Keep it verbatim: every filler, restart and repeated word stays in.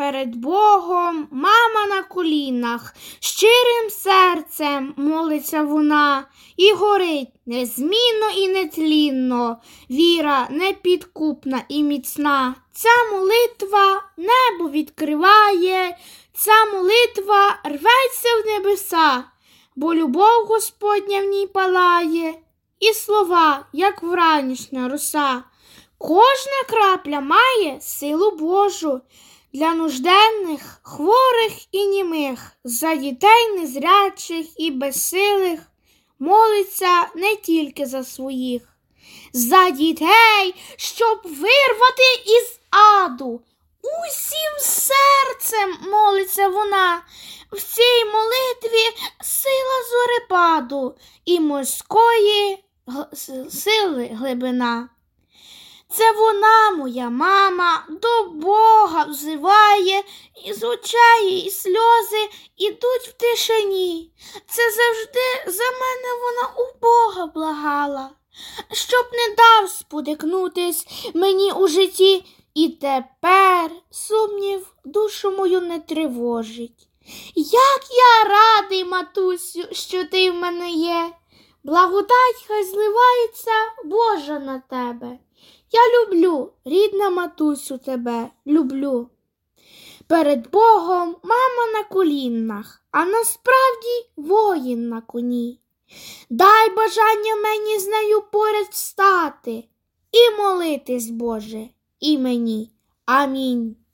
Перед Богом мама на колінах, щирим серцем молиться вона, і горить незмінно і нетлінно, віра непідкупна і міцна. Ця молитва небо відкриває, ця молитва рветься в небеса, бо любов Господня в ній палає, і слова, як вранішня роса. Кожна крапля має силу Божу для нужденних, хворих і німих, за дітей незрячих і безсилих, молиться не тільки за своїх, за дітей, щоб вирвати із аду. Усім серцем молиться вона, в цій молитві сила зорепаду і морської сили глибина. Це вона, моя мама, до Бога взиває, і з очей її сльози ідуть в тишині. Це завжди за мене вона у Бога благала, щоб не дав спотикнутись мені у житті, і тепер сумнів душу мою не тривожить. Як я радий, матусю, що ти в мене є, благодать хай зливається Божа на тебе. Я люблю, рідна матусю, тебе, люблю. Перед Богом мама на колінах, а насправді воїн на коні. Дай бажання мені з нею поряд встати і молитись, Боже, і мені. Амінь.